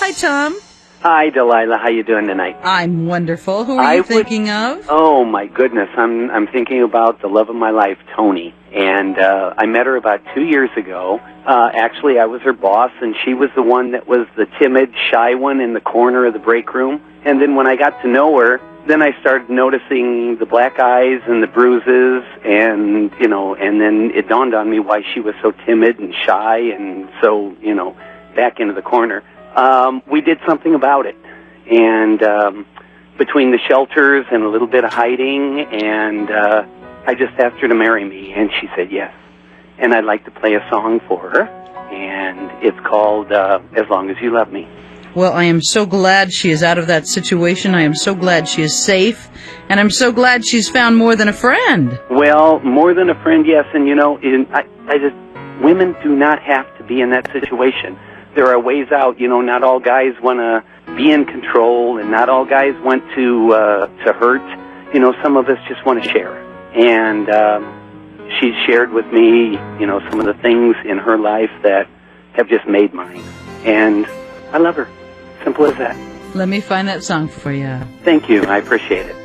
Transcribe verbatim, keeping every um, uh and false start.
Hi, Tom. Hi, Delilah. How you doing tonight? I'm wonderful. Who are I you would- thinking of? Oh my goodness, I'm I'm thinking about the love of my life, Tony, and uh, I met her about two years ago. Uh, actually, I was her boss, and she was the one that was the timid, shy one in the corner of the break room. And then when I got to know her, then I started noticing the black eyes and the bruises, and you know, and then it dawned on me why she was so timid and shy and so you know back into the corner. Um, we did something about it, and um, between the shelters and a little bit of hiding, and uh, I just asked her to marry me, and she said yes. And I'd like to play a song for her, and it's called uh, As Long As You Love Me. Well, I am so glad she is out of that situation. I am so glad she is safe, and I'm so glad she's found more than a friend. Well, more than a friend, yes, and you know, in, I, I just, women do not have to be in that situation. There are ways out. You know, not all guys want to be in control, and not all guys want to uh, to hurt. You know, some of us just want to share. And um, she's shared with me, you know, some of the things in her life that have just made mine. And I love her. Simple as that. Let me find that song for you. Thank you. I appreciate it.